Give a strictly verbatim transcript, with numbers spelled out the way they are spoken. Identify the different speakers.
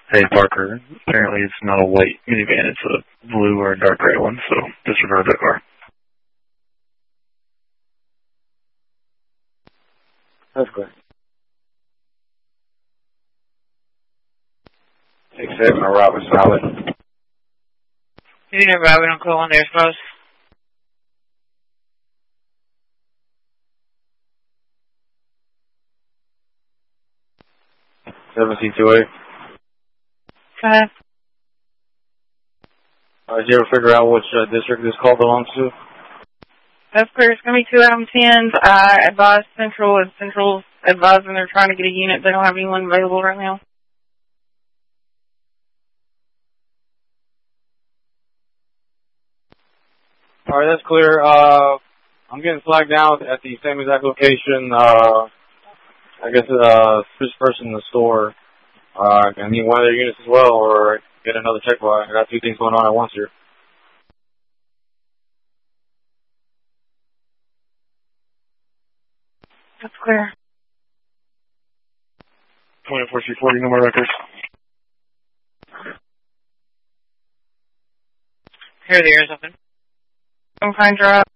Speaker 1: Hey, Parker, apparently it's not a white minivan, it's a blue or a dark gray one, so disregard that car.
Speaker 2: That's good. six seven, Robert Solid.
Speaker 3: You know, Robert, don't call on there, suppose.
Speaker 2: seven C two eight.
Speaker 3: Five.
Speaker 2: Uh, did you ever figure out which uh, district this call belongs to?
Speaker 3: That's clear. It's going to be two out of tens. I advise Central, and Central's advising they're trying to get a unit. They don't have anyone available right now.
Speaker 2: All right, that's clear. Uh, I'm getting flagged down at the same exact location. Uh, I guess uh, this person in the store. Uh, I need one of their units as well, or get another check bar. I got two things going on at once here.
Speaker 3: That's clear.
Speaker 1: twenty-four C forty, no more records.
Speaker 3: Here, there is open. I'm fine, drop.